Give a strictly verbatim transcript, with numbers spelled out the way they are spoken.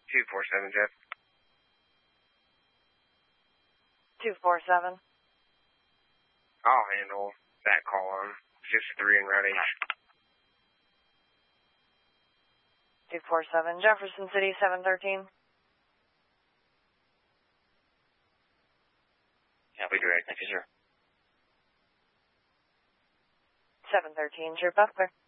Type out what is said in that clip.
two four seven, Jeff. two four seven. I'll handle that call on six three and Route H. two four seven, Jefferson City, seven thirteen. Copy direct. Thank you, sir. seven thirteen, Trip up there.